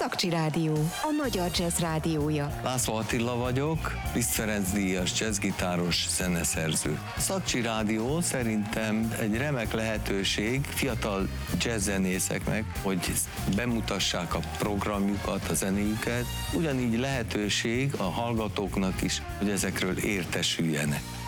Szakcsi Rádió, a magyar jazz rádiója. László Attila vagyok, Liszt Ferenc díjas jazzgitáros, zeneszerző. Szakcsi Rádió szerintem egy remek lehetőség fiatal jazzzenészeknek, hogy bemutassák a programjukat, a zenéjüket. Ugyanígy lehetőség a hallgatóknak is, hogy ezekről értesüljenek.